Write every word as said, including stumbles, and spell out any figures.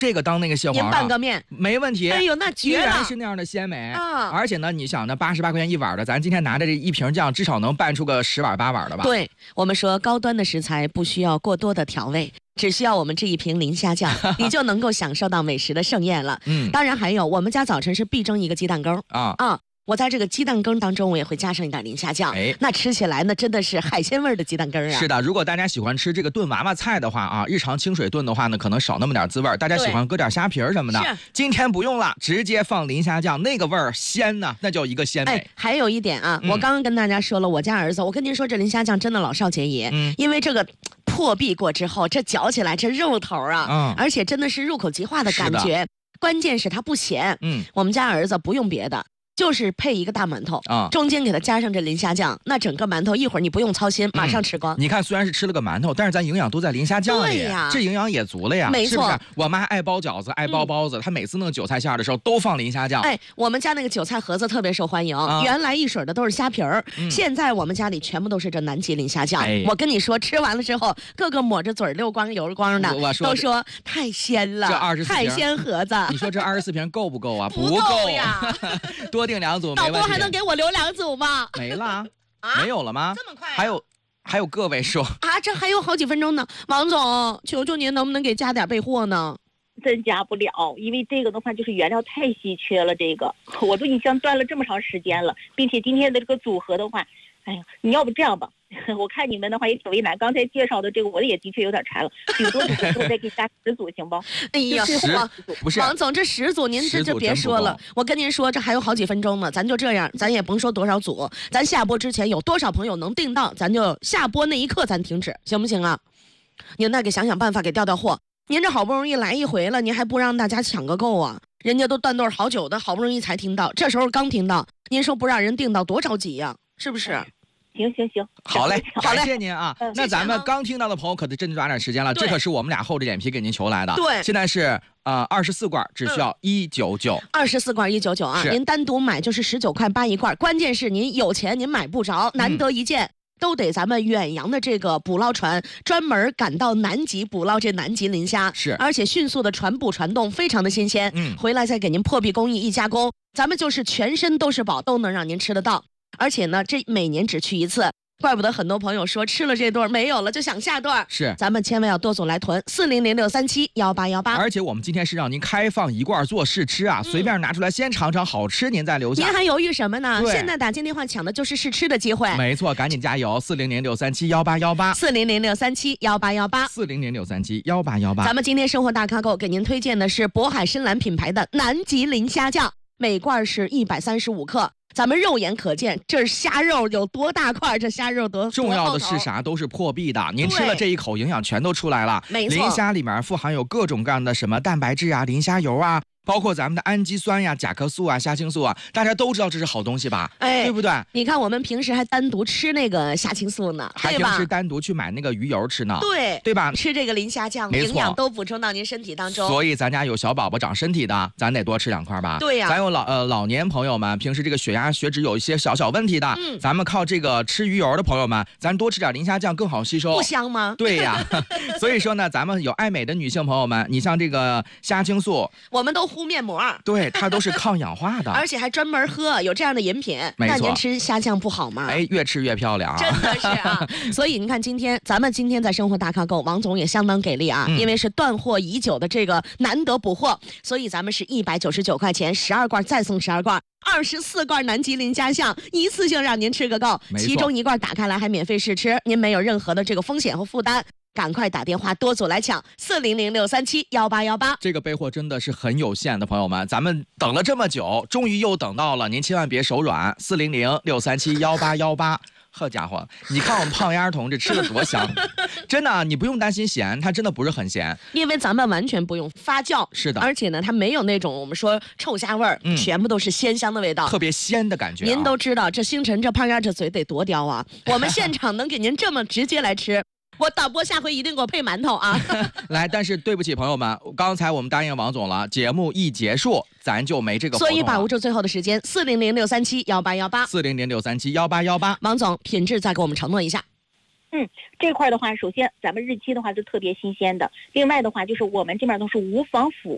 这个当那个蟹黄、啊， 您拌个面没问题。 哎呦，那绝了， 依然是那样的鲜美啊！ 而且呢，你想呢，八十八块钱一碗的，咱今天拿着这一瓶酱，至少能拌出个十碗八碗的吧？ 对，我们说高端的食材不需要过多的调味，只需要我们这一瓶磷虾酱，你就能够享受到美食的盛宴了。 嗯， 当然还有，我们家早晨是必蒸一个鸡蛋羹啊啊。我在这个鸡蛋羹当中，我也会加上一点磷虾酱， 哎， 那吃起来呢，真的是海鲜味的鸡蛋羹啊！ 是的，如果大家喜欢吃这个炖娃娃菜的话啊，日常清水炖的话呢，可能少那么点滋味儿。大家喜欢搁点虾皮儿什么的，今天不用了，直接放磷虾酱，那个味儿鲜呢，那叫一个鲜美。 哎，还有一点啊， 嗯、 我刚刚跟大家说了，我家儿子，我跟您说，这磷虾酱真的老少皆宜， 嗯， 因为这个破壁过之后，这嚼起来这肉头啊， 嗯， 而且真的是入口即化的感觉，关键是它不咸。 嗯， 我们家儿子不用别的。就是配一个大馒头啊， 中间给它加上这磷虾酱，那整个馒头一会儿你不用操心，马上吃光。 嗯、你看，虽然是吃了个馒头，但是咱营养都在磷虾酱里， 对呀， 这营养也足了呀， 没错。 是不是？我妈爱包饺子，爱包包子，嗯、她每次弄韭菜馅的时候都放磷虾酱。 哎，我们家那个韭菜盒子特别受欢迎，啊、原来一水的都是虾皮儿、嗯，现在我们家里全部都是这南极磷虾酱。哎、我跟你说，吃完了之后，个个抹着嘴溜光油光的， 我说都说太鲜了。 这二十四海鲜盒子， 你说这二十四瓶够不够啊？ 不够呀， 多订两组没问题。 还能给我留两组吗？ 没了啊？没有了吗？ 这么快、啊？ 还有，还有个位数啊！这还有好几分钟呢，王总，求求您能不能给加点备货呢？ 真加不了，因为这个的话就是原料太稀缺了。这个我都已经断了这么长时间了，并且今天的这个组合的话，哎呀，你要不这样吧？我看你们的话也挺为难，刚才介绍的这个我也的确有点馋了，顶多就是再给加十组行不？ 哎呀， 王不是王总，这十组您这就别说了，我跟您说，这还有好几分钟呢，咱就这样，咱也甭说多少组，咱下播之前有多少朋友能订到，咱就下播那一刻咱停止，行不行啊？您再给想想办法给调调货，您这好不容易来一回了，您还不让大家抢个够啊？人家都断队好久的，好不容易才听到，这时候刚听到，您说不让人订到多着急呀、啊？是不是？ 行行行， 好嘞， 好嘞， 感谢您啊！嗯、那咱们刚听到的朋友可得真抓点时间了，这可是我们俩厚着脸皮给您求来的。 对， 现在是呃二十四罐，只需要一九九。 二十四罐一九九啊，您单独买就是十九块八一罐，关键是您有钱您买不着，难得一见。嗯都得咱们远洋的这个捕捞船专门赶到南极捕捞这南极磷虾， 是， 而且迅速的传捕传动，非常的新鲜。 嗯， 回来再给您破壁工艺一加工，咱们就是全身都是宝，都能让您吃得到。而且呢，这每年只去一次。怪不得很多朋友说吃了这顿没有了就想下顿， 是， 咱们千万要多组来囤四零零六三七幺八幺八。 而且我们今天是让您开放一罐做试吃啊，嗯、随便拿出来先尝尝，好吃您再留下。 您还犹豫什么呢？现在打进电话抢的就是试吃的机会。 没错，赶紧加油！四零零六三七幺八幺八， 四零零六三七幺八幺八， 四零零六三七幺八幺八。 咱们今天生活大咖购给您推荐的是渤海深蓝品牌的南极磷虾酱，每罐是一百三十五克。咱们肉眼可见，这虾肉有多大块？这虾肉多重要的是啥？都是破壁的。您吃了这一口，营养全都出来了。 没错， 磷虾里面富含有各种各样的什么蛋白质啊、磷虾油啊，包括咱们的氨基酸呀、甲壳素啊、虾青素啊，大家都知道这是好东西吧？ 哎， 对不对？ 你看我们平时还单独吃那个虾青素呢， 还平时单独去买那个鱼油吃呢， 对对吧？ 吃这个磷虾酱，营养都补充到您身体当中。 所以咱家有小宝宝长身体的，咱得多吃两块吧？ 对呀、啊。 咱有老呃老年朋友们，平时这个血压、血脂有一些小小问题的， 嗯， 咱们靠这个吃鱼油的朋友们，咱多吃点磷虾酱更好吸收， 不香吗？ 对呀，所以说呢，咱们有爱美的女性朋友们，你像这个虾青素， 我们都敷面膜。 对，它都是抗氧化的， 而且还专门喝，有这样的饮品。那您吃虾酱不好吗？ 哎，越吃越漂亮、啊， 真的是啊。所以您看，今天咱们今天在生活大咖购，王总也相当给力啊、嗯，因为是断货已久的这个难得补货，所以咱们是一百九十九块钱十二罐，再送十二罐。二十四罐南极磷虾酱，一次性让您吃个够，其中一罐打开来还免费试吃，您没有任何的这个风险和负担。赶快打电话多组来抢，四零零六三七幺八幺八。 这个备货真的是很有限的，朋友们，咱们等了这么久，终于又等到了，您千万别手软，四零零六三七幺八幺八。好家伙，你看我们胖丫同志吃的多香，真的，你不用担心咸，它真的不是很咸， 因为咱们完全不用发酵， 是的， 而且呢，它没有那种我们说臭虾味儿、嗯，全部都是鲜香的味道， 特别鲜的感觉、啊。 您都知道，这星辰这胖丫这嘴得多刁啊，我们现场能给您这么直接来吃。我导播下回一定给我配馒头啊！ 来，但是对不起朋友们，刚才我们答应王总了，节目一结束，咱就没这个活动了， 所以把握住最后的时间，四零零六三七幺八幺八， 四零零六三七幺八幺八。 王总，品质再给我们承诺一下。 嗯，这块的话，首先咱们日期的话就特别新鲜的，另外的话就是我们这边都是无防腐